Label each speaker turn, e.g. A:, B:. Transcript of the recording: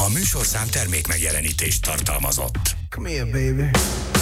A: A műsorszám termék megjelenítést tartalmazott.
B: Come here, baby.